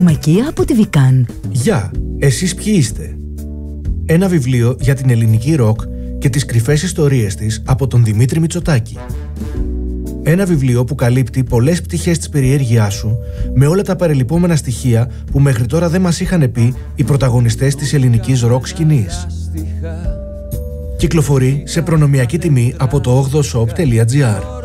Μακία από τη Βικάν. Γεια, εσείς ποιοι είστε? Ένα βιβλίο για την ελληνική ροκ και τις κρυφές ιστορίες της από τον Δημήτρη Μητσοτάκη. Ένα βιβλίο που καλύπτει πολλές πτυχές της περιέργειάς σου με όλα τα παρελειπόμενα στοιχεία που μέχρι τώρα δεν μας είχαν πει οι πρωταγωνιστές της ελληνικής ροκ σκηνής. Κυκλοφορεί σε προνομιακή τιμή από το 8shop.gr.